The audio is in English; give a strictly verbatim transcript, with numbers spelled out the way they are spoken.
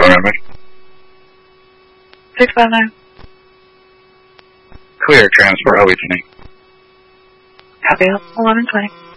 Go ahead, Mike. six five nine. Clear, transport, L E twenty. Copy, eleven twenty.